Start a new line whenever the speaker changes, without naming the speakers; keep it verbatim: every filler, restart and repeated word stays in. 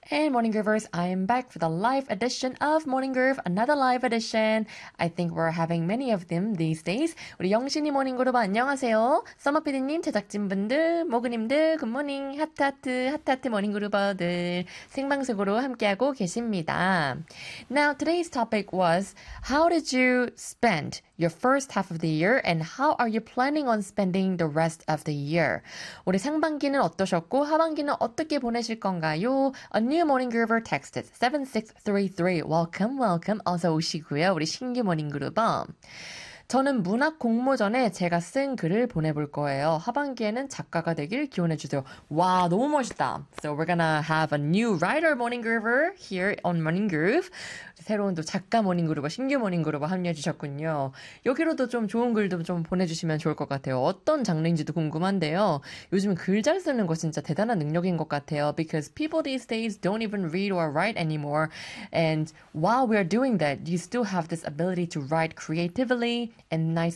And Morning Groovers, I am back for the live edition of Morning Groove, another live edition. I think we're having many of them these days. 우리 영신이 모닝 그룹 안녕하세요. 서머피디님, 제작진분들, 모그님들, 굿모닝, 하트하트, 하트하트 모닝 그룹어들 생방송으로 함께하고 계십니다. Now, today's topic was, how did you spend your first half of the year and how are you planning on spending the rest of the year? 올해 상반기는 어떠셨고 하반기는 어떻게 보내실 건가요? A new morning groover texted seven six three three. Welcome, welcome. 어서 오시고요. 우리 신규 모닝 그루버. 저는 문학 공모전에 제가 쓴 글을 보내볼 거예요. 하반기에는 작가가 되길 기원해주세요. 와, 너무 멋있다. So we're gonna have a new writer morning groover here on Morning Groove. 새로운 또 작가 모닝 그루버, 신규 모닝 그루버 합류해 주셨군요. 여기로도 좀 좋은 글도 좀 보내주시면 좋을 것 같아요. 어떤 장르인지도 궁금한데요. 요즘 글 잘 쓰는 거 진짜 대단한 능력인 것 같아요. Because people these days don't even read or write anymore. And while we're doing that, you still have this ability to write creatively and nice